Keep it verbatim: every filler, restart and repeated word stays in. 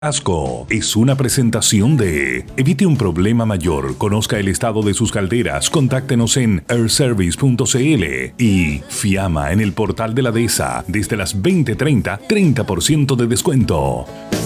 Asco es una presentación de Evite un problema mayor, conozca el estado de sus calderas, contáctenos en air service punto c l y Fiamma en el portal de la D E S A desde las veinte treinta, treinta por ciento de descuento.